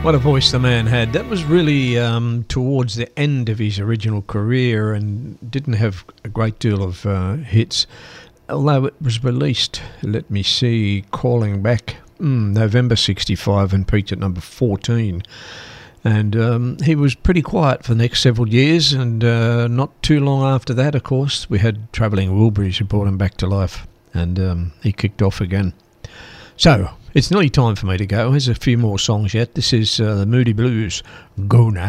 What a voice the man had. That was really towards the end of his original career and didn't have a great deal of hits. Although it was released, let me see, Calling Back, November 65 and peaked at number 14. And he was pretty quiet for the next several years, and not too long after that, of course, we had Travelling Wilburys who brought him back to life, and he kicked off again. So, it's nearly time for me to go. There's a few more songs yet. This is the Moody Blues, Go Now.